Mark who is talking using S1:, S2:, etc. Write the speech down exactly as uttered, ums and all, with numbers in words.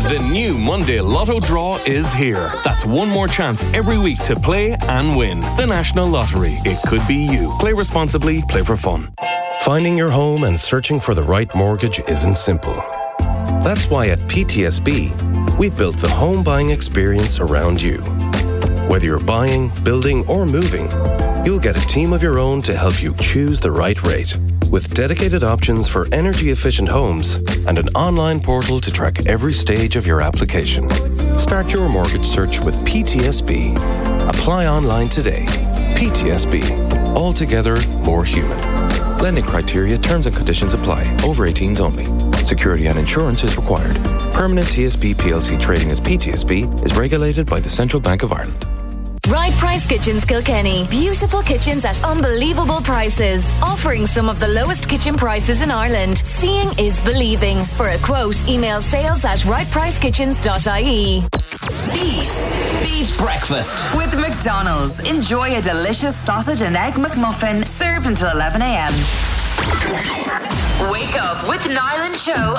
S1: The new Monday Lotto draw is here. That's one more chance every week to play and win. The National Lottery. It could be you. Play responsibly. Play for fun.
S2: Finding your home and searching for the right mortgage isn't simple. That's why at P T S B, we've built the home buying experience around you. Whether you're buying, building, or moving, you'll get a team of your own to help you choose the right rate. With dedicated options for energy-efficient homes and an online portal to track every stage of your application. Start your mortgage search with P T S B. Apply online today. P T S B. Altogether more human. Lending criteria, terms and conditions apply. Over eighteens only. Security and insurance is required. Permanent T S B P L C trading as P T S B is regulated by the Central Bank of Ireland.
S3: Right Price Kitchens Kilkenny. Beautiful kitchens at unbelievable prices. Offering some of the lowest kitchen prices in Ireland. Seeing is believing. For a quote, email sales at right price kitchens dot I E.
S4: Beat. Beat breakfast. With McDonald's. Enjoy a delicious sausage and egg McMuffin served until eleven a.m. Wake up with Niall and Show